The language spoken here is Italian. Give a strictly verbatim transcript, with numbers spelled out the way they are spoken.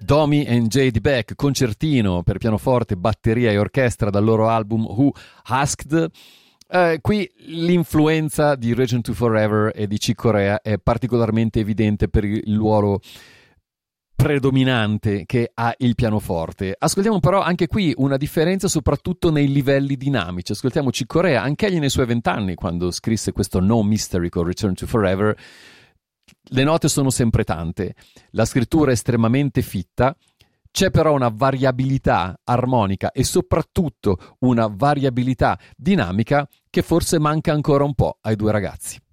Domi and J D. Beck, concertino per pianoforte, batteria e orchestra dal loro album Who Asked. Eh, qui l'influenza di Return to Forever e di Chick Corea è particolarmente evidente per il ruolo predominante che ha il pianoforte. Ascoltiamo però anche qui una differenza soprattutto nei livelli dinamici. Ascoltiamo Chick Corea, anche egli nei suoi vent'anni, quando scrisse questo No Mystery con Return to Forever. Le note sono sempre tante, la scrittura è estremamente fitta, c'è però una variabilità armonica e soprattutto una variabilità dinamica che forse manca ancora un po' ai due ragazzi.